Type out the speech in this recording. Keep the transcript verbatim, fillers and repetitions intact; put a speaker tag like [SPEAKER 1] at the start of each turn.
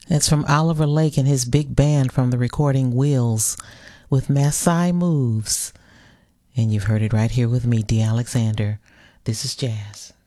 [SPEAKER 1] It's from Oliver Lake and his big band from the recording Wheels with Maasai Moves. And you've heard it right here with me, D. Alexander. This is jazz.